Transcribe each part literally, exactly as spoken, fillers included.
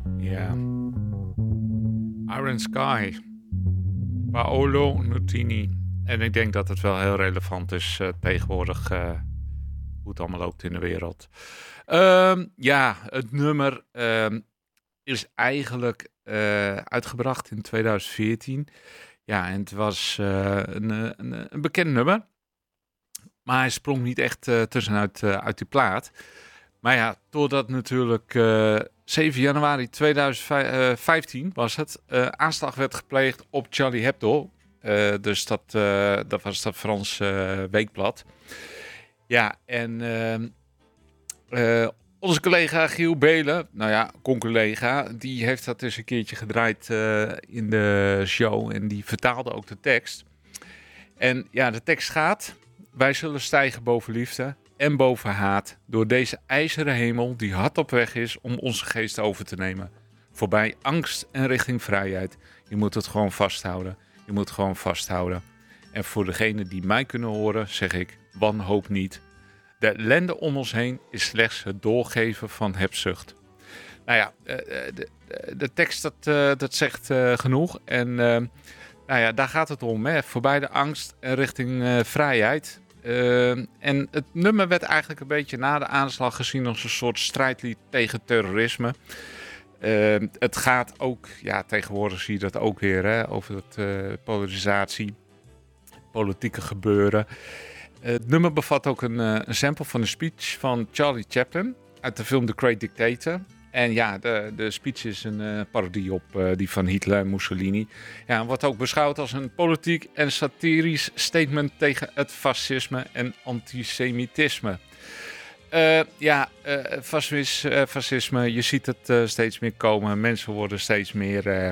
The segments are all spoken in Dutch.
Ja. Iron Sky. Paolo Nutini. En ik denk dat het wel heel relevant is uh, tegenwoordig uh, hoe het allemaal loopt in de wereld. Um, ja, het nummer um, is eigenlijk uh, uitgebracht in twintig veertien. Ja, en het was uh, een, een, een bekend nummer. Maar hij sprong niet echt uh, tussenuit uh, uit die plaat. Maar ja, totdat natuurlijk uh, zeven januari tweeduizend vijftien was het, uh, aanslag werd gepleegd op Charlie Hebdo. Uh, dus dat, uh, dat was dat Franse uh, weekblad. Ja, en uh, uh, onze collega Giel Belen, nou ja, con-collega, die heeft dat eens een keertje gedraaid uh, in de show en die vertaalde ook de tekst. En ja, de tekst gaat: wij zullen stijgen boven liefde en boven haat, door deze ijzeren hemel die hard op weg is om onze geest over te nemen. Voorbij angst en richting vrijheid. Je moet het gewoon vasthouden. Je moet gewoon vasthouden. En voor degenen die mij kunnen horen, zeg ik: wanhoop niet. De ellende om ons heen is slechts het doorgeven van hebzucht. Nou ja, de, de, de tekst dat, dat zegt uh, genoeg. En uh, nou ja, daar gaat het om. Hè? Voorbij de angst en richting uh, vrijheid. Uh, en het nummer werd eigenlijk een beetje na de aanslag gezien als een soort strijdlied tegen terrorisme. Uh, het gaat ook, ja, tegenwoordig zie je dat ook weer, hè, over het uh, polarisatie, politieke gebeuren. Uh, het nummer bevat ook een, uh, een sample van een speech van Charlie Chaplin uit de film The Great Dictator. En ja, de, de speech is een uh, parodie op uh, die van Hitler en Mussolini. Ja, en wordt ook beschouwd als een politiek en satirisch statement tegen het fascisme en antisemitisme. Uh, ja, uh, fascis, uh, fascisme, je ziet het uh, steeds meer komen. Mensen worden steeds meer, uh,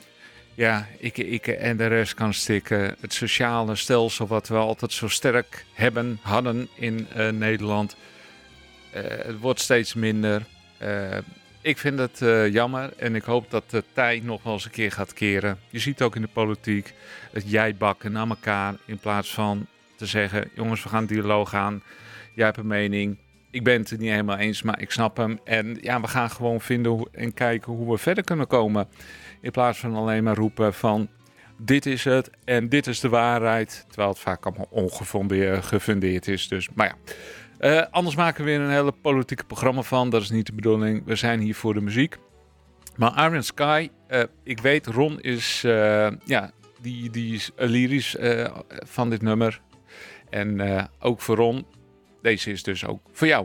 ja, ikke, ikke en de rest kan stikken. Het sociale stelsel wat we altijd zo sterk hebben, hadden in uh, Nederland, uh, het wordt steeds minder. Uh, ik vind het uh, jammer en ik hoop dat de tij nog wel eens een keer gaat keren. Je ziet ook in de politiek het jijbakken naar elkaar in plaats van te zeggen: jongens, we gaan dialoog aan. Jij hebt een mening. Ik ben het er niet helemaal eens, maar ik snap hem. En ja, we gaan gewoon vinden hoe, en kijken hoe we verder kunnen komen. In plaats van alleen maar roepen van: dit is het en dit is de waarheid. Terwijl het vaak allemaal ongefundeerd is. Dus, maar ja. Uh, anders maken we weer een hele politieke programma van. Dat is niet de bedoeling. We zijn hier voor de muziek. Maar Iron Sky, uh, ik weet, Ron is, uh, ja, die, die is lyrisch uh, van dit nummer. En uh, ook voor Ron. Deze is dus ook voor jou.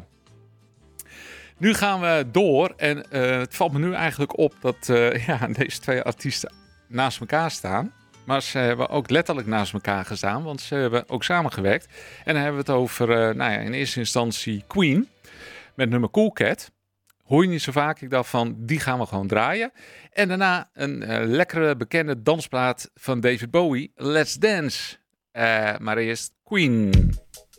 Nu gaan we door. En uh, het valt me nu eigenlijk op dat uh, ja, deze twee artiesten naast elkaar staan. Maar ze hebben ook letterlijk naast elkaar gestaan. Want ze hebben ook samengewerkt. En dan hebben we het over, uh, nou ja, in eerste instantie Queen. Met nummer Cool Cat. Hoor je niet zo vaak. Ik dacht van, die gaan we gewoon draaien. En daarna een uh, lekkere bekende dansplaat van David Bowie. Let's Dance. Uh, maar eerst Queen.